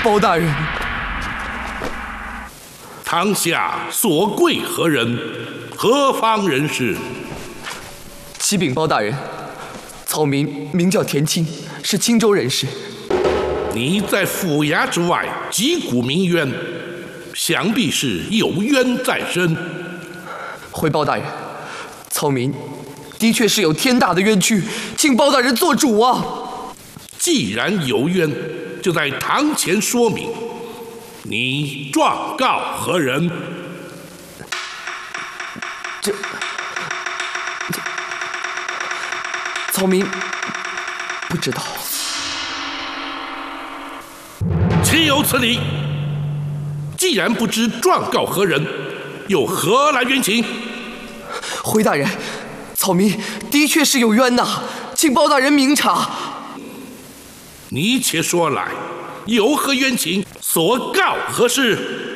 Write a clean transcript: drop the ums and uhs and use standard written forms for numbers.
包大人， 堂下所贵何人？何方人士？ 启禀包大人，草民名叫田青，是青州人士。 你在府衙之外击鼓鸣冤，想必是有冤在身。 回包大人，草民的确是有天大的冤屈，请包大人做主啊！ 既然有冤，就在堂前说明。你状告何人？ 草民不知道。 岂有此理！既然不知状告何人，又何来冤情？ 回大人，草民的确是有冤呐，请包大人明察。 你且说来，有何冤情？所告何事？